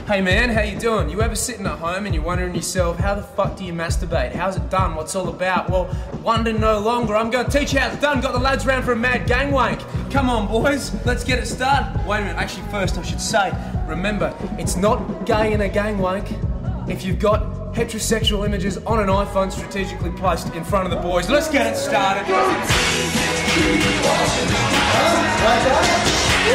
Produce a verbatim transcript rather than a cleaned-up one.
Hey man, how you doing? You ever sitting at home and you're wondering yourself, how the fuck do you masturbate? How's it done? What's it all about? Well, wonder no longer. I'm going to teach you how it's done. Got the lads round for a mad gang wank. Come on, boys. Let's get it started. Wait a minute. Actually, first I should say, remember, it's not gay in a gang wank if you've got heterosexual images on an iPhone strategically placed in front of the boys. Let's get it started.